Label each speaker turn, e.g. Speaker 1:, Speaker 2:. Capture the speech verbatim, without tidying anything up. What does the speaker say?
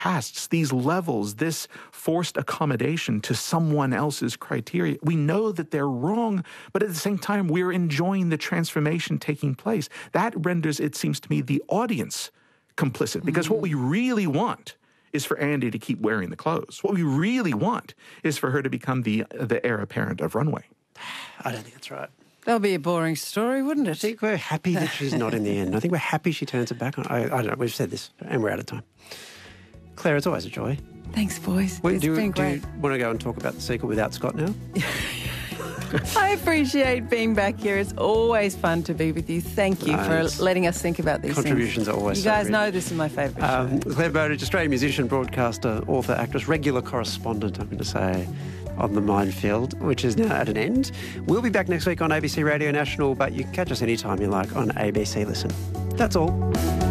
Speaker 1: casts, these levels, this forced accommodation to someone else's criteria. We know that they're wrong, but at the same time, we're enjoying the transformation taking place. That renders, it seems to me, the audience complicit, because mm-hmm. what we really want is for Andy to keep wearing the clothes. What we really want is for her to become the the heir apparent of Runway.
Speaker 2: I don't think that's right.
Speaker 3: That'll be a boring story, wouldn't it?
Speaker 2: I think we're happy that she's not in the end. I think we're happy she turns it back on. I, I don't know. We've said this, and we're out of time. Claire, it's always a joy.
Speaker 3: Thanks, boys.
Speaker 2: Well,
Speaker 3: it's
Speaker 2: do,
Speaker 3: been
Speaker 2: do
Speaker 3: great.
Speaker 2: you want to go and talk about the sequel without Scott now?
Speaker 3: I appreciate being back here. It's always fun to be with you. Thank you
Speaker 2: No,
Speaker 3: for letting us think about these
Speaker 2: contributions
Speaker 3: things.
Speaker 2: are always
Speaker 3: You
Speaker 2: so
Speaker 3: guys
Speaker 2: rich.
Speaker 3: know this is my favourite
Speaker 2: Um,
Speaker 3: show.
Speaker 2: Claire Bowditch, Australian musician, broadcaster, author, actress, regular correspondent, I'm going to say, on the Minefield, which is now at an end. We'll be back next week on A B C Radio National, but you can catch us anytime you like on A B C Listen. That's all.